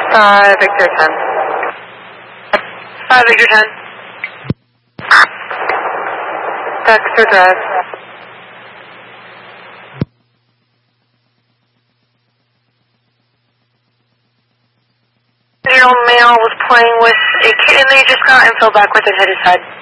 Victor 10. 5 Victor 10. Dexter Drive. Male was playing with a kitten they just got and fell backwards and hit his head.